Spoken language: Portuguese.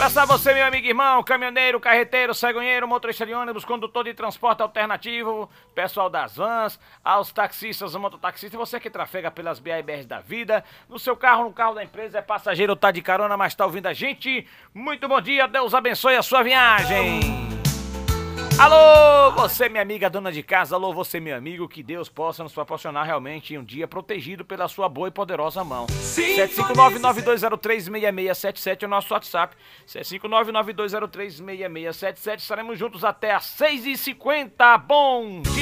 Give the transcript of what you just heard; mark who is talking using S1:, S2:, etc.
S1: abraço a você, meu amigo irmão, caminhoneiro, carreteiro, cegonheiro, motorista de ônibus, condutor de transporte alternativo, pessoal das vans, aos taxistas, mototaxistas, você que trafega pelas BR-BRs da vida, no seu carro, no carro da empresa, é passageiro, tá de carona, mas tá ouvindo a gente. Muito bom dia, Deus abençoe a sua viagem. Alô, você minha amiga dona de casa, alô você meu amigo, que Deus possa nos proporcionar realmente um dia protegido pela sua boa e poderosa mão. 759-9203-6677 é o nosso WhatsApp, 759-9203-6677, estaremos juntos até às 6h50, bom dia!